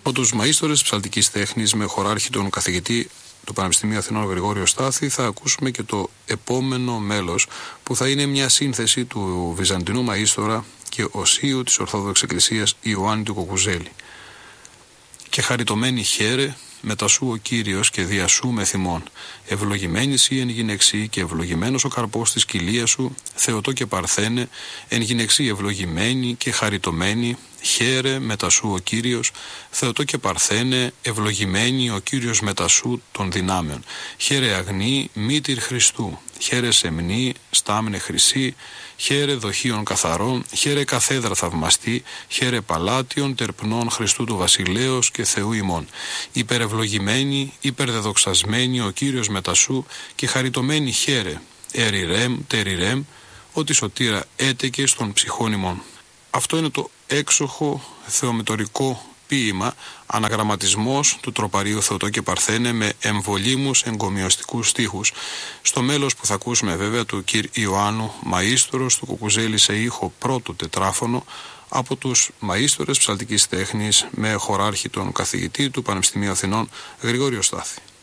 Από τους μαΐστορες ψαλτικής τέχνης με χωράρχη τον καθηγητή του Πανεπιστημίου Αθηνών Γρηγόριο Στάθη θα ακούσουμε και το επόμενο μέλος που θα είναι μια σύνθεση του Βυζαντινού μαΐστορα και οσίου της Ορθόδοξης Εκκλησίας Ιωάννη του Κοκουζέλη. «Και χαριτωμένη χαίρε μετά σου ο Κύριος και δια σου με θυμών. Ευλογημένη σύ εν γυναιξή και ευλογημένος ο καρπός της κοιλίας σου, Θεοτό και Παρθένε, εν γυναιξή ευλογημένη και χαριτωμένη, χαίρε μετά σου ο Κύριος, Θεοτό και Παρθένε, ευλογημένη ο Κύριος μετά σου των δυνάμεων. Χαίρε αγνή, μήτηρ Χριστού, χαίρε σεμνή, στάμνε χρυσή, χαίρε δοχείων καθαρών, χαίρε καθέδρα θαυμαστή, χαίρε παλάτιων τερπνών Χριστού του Βασιλέως και Θεού ημών. Υπερευλογημένη, υπερδεδοξασμένη ο Κύριος μετά σου και χαριτωμένη χαίρε, εριρέμ, τεριρέμ, ότι σωτήρα έτεκε στον ψυχών ημών». Αυτό είναι το έξοχο θεομετωρικό ποίημα, αναγραμματισμός του τροπαρίου Θεοτό και Παρθένε με εμβολήμους εγκομιωστικούς στίχους. Στο μέλος που θα ακούσουμε βέβαια του κ. Ιωάννου, μαΐστορος του Κοκουζέλη σε ήχο πρώτο τετράφωνο, από τους μαΐστορες ψαλτικής τέχνης με χωράρχη τον καθηγητή του Πανεπιστημίου Αθηνών Γρηγόριο Στάθη.